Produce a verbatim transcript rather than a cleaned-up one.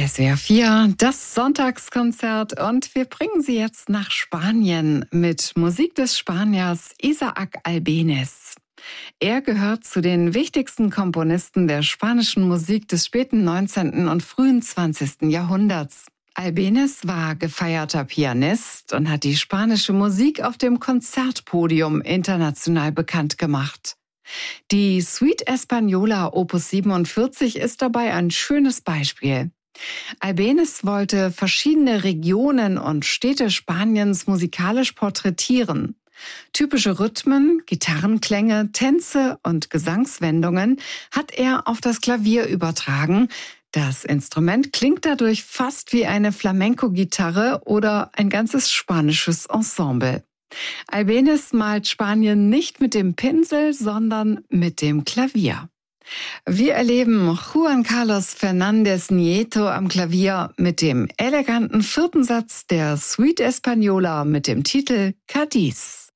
S W R vier, das Sonntagskonzert, und wir bringen Sie jetzt nach Spanien mit Musik des Spaniers Isaac Albéniz. Er gehört zu den wichtigsten Komponisten der spanischen Musik des späten neunzehnten und frühen zwanzigsten Jahrhunderts. Albéniz war gefeierter Pianist und hat die spanische Musik auf dem Konzertpodium international bekannt gemacht. Die Suite Española Opus siebenundvierzig ist dabei ein schönes Beispiel. Albéniz wollte verschiedene Regionen und Städte Spaniens musikalisch porträtieren. Typische Rhythmen, Gitarrenklänge, Tänze und Gesangswendungen hat er auf das Klavier übertragen. Das Instrument klingt dadurch fast wie eine Flamenco-Gitarre oder ein ganzes spanisches Ensemble. Albéniz malt Spanien nicht mit dem Pinsel, sondern mit dem Klavier. Wir erleben Juan Carlos Fernández Nieto am Klavier mit dem eleganten vierten Satz der Suite Española mit dem Titel Cádiz.